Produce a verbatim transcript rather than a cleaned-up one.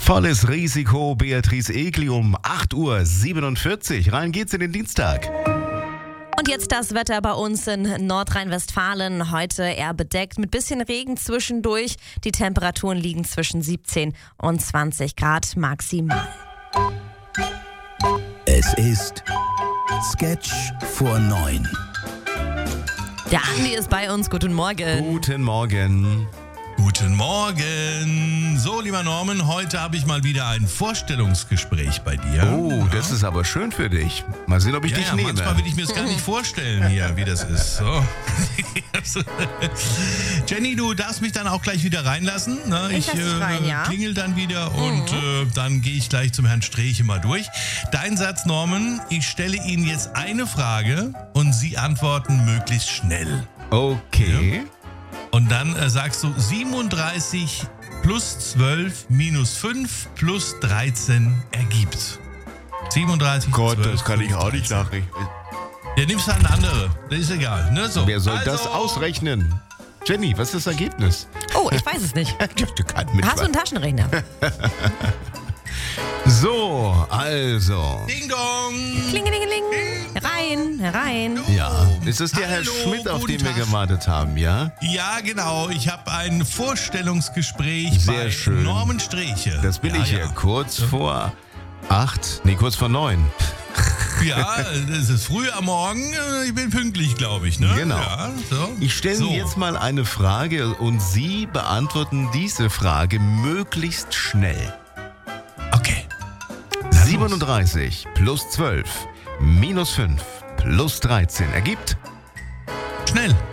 Volles Risiko, Beatrice Egli um acht Uhr siebenundvierzig. Rein geht's in den Dienstag. Und jetzt das Wetter bei uns in Nordrhein-Westfalen. Heute eher bedeckt mit bisschen Regen zwischendurch. Die Temperaturen liegen zwischen siebzehn und zwanzig Grad maximal. Es ist Sketch vor neun. Der Andi ist bei uns. Guten Morgen. Guten Morgen. Guten Morgen. So, lieber Norman, heute habe ich mal wieder ein Vorstellungsgespräch bei dir. Oh, ja. Das ist aber schön für dich. Mal sehen, ob ich ja, dich ja, nehme. Manchmal will ich mir das gar nicht vorstellen hier, wie das ist. So. Jenny, du darfst mich dann auch gleich wieder reinlassen. Ne? Ich lass dich äh, rein, ja. klingel dann wieder und äh, dann gehe ich gleich zum Herrn Streeche mal durch. Dein Satz, Norman, ich stelle Ihnen jetzt eine Frage und Sie antworten möglichst schnell. Okay. Und dann äh, sagst du siebenunddreißig plus zwölf minus fünf plus dreizehn ergibt. siebenunddreißig Gott, zwölf, das kann ich auch nicht dreizehn. nachrechnen. Ja, nimmst du eine andere. Das ist egal. Ne? So. Wer soll also, das ausrechnen? Jenny, was ist das Ergebnis? Oh, ich weiß es nicht. Du kannst mit Hast du einen Taschenrechner? So, also. Ding dong! Klingelingeling. Herein, herein. Ja, ist es der Herr Hallo, Schmidt, auf guten den wir Tag. gewartet haben, ja? Ja, genau. Ich habe ein Vorstellungsgespräch Sehr bei schön. Norman Streeche. Das bin ja, ich ja. hier, kurz vor acht, nee, kurz vor neun. Ja, es ist früh am Morgen. Ich bin pünktlich, glaube ich. Ne? Genau. Ja, so. Ich stelle so. Ihnen jetzt mal eine Frage und Sie beantworten diese Frage möglichst schnell. Okay. Na los. siebenunddreißig plus zwölf minus fünf plus dreizehn ergibt Schnell.